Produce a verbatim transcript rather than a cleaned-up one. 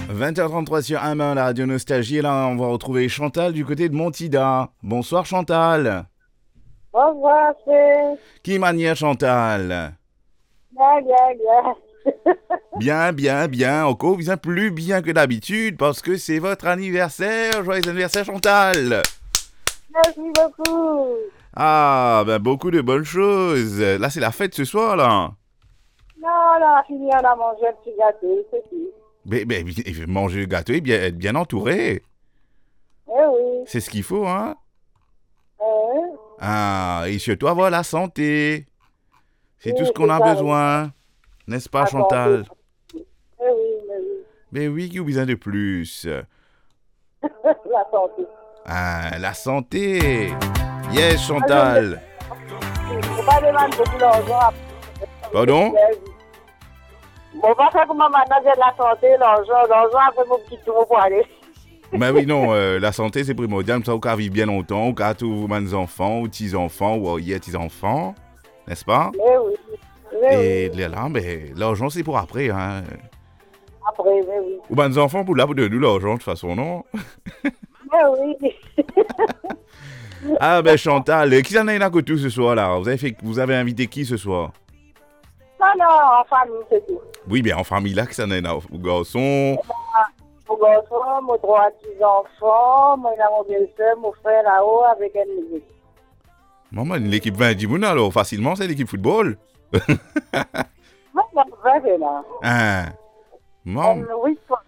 vingt heures trente-trois sur un main, la radio Nostalgie. Et là, on va retrouver Chantal du côté de Montida. Bonsoir Chantal. Bonsoir, c'est... Qui manière Chantal? Bien, bien, bien. Bien, bien, bien. Encore bien plus bien que d'habitude parce que c'est votre anniversaire. Joyeux anniversaire Chantal. Merci beaucoup. Ah, ben beaucoup de bonnes choses. Là, c'est la fête ce soir, là. Non, on a fini, on a mangé un petit gâteau, c'est tout. Mais, mais manger le gâteau et bien, être bien entouré. Eh oui. C'est ce qu'il faut, hein. Eh, Ah, et surtout avoir la santé. C'est Oui, tout ce qu'on c'est a ça, besoin. N'est-ce pas, la Chantal? santé. Eh oui, mais oui. Mais oui, qui a besoin de plus? La santé. Ah, la santé. Yes, Chantal. Faut pas demander beaucoup d'argent. Pardon? Bon, pas faire comme maintenant, j'ai de la santé, l'argent, l'argent, après mon petit tour pour aller. Mais oui, non, euh, la santé, c'est primordial. Ça, on peut vivre bien longtemps. On peut tous vos enfants, ou petits-enfants, ou y a petits-enfants. N'est-ce pas? Eh oui. Eh Et oui. là, ben, l'argent, c'est pour après, hein. Après, eh oui. Ou ben, enfants, pour là, pour de nous, l'argent, de toute façon, non? Eh oui. Ah, ben, Chantal, qui en a une côté ce soir, là? Vous avez fait, vous avez invité qui ce soir? Non, non, en famille, c'est tout. Oui, bien, en famille, là, qui s'en a une garçon. Mon garçon, mon trois petits-enfants, moi, il a mon belle-sœur, mon frère là-haut avec un musique. Maman, l'équipe vingt dix moun, alors, facilement, c'est l'équipe football. Moi, je vais là. Ah. Maman. Oui, toi.